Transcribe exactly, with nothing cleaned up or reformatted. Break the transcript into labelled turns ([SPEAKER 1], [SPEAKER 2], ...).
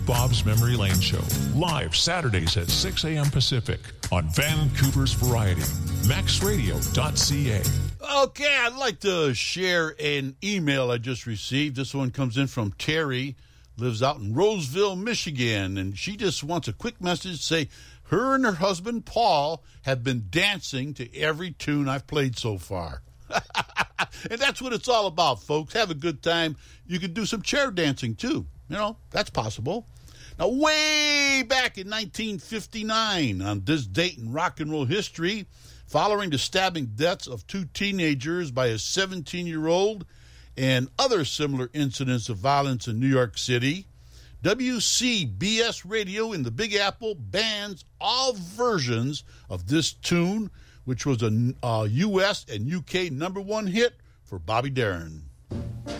[SPEAKER 1] Bob's Memory Lane Show, live Saturdays at six a.m. Pacific on Vancouver's Variety, max radio dot c a.
[SPEAKER 2] Okay, I'd like to share an email I just received. This one comes in from Terry, lives out in Roseville, Michigan, and she just wants a quick message to say her and her husband, Paul, have been dancing to every tune I've played so far. And that's what it's all about, folks. Have a good time. You can do some chair dancing, too. You know, that's possible. Now, way back in nineteen fifty-nine, on this date in rock and roll history, following the stabbing deaths of two teenagers by a seventeen-year-old and other similar incidents of violence in New York City, W C B S Radio in the Big Apple bans all versions of this tune, which was a, a U S and U K number one hit for Bobby Darin.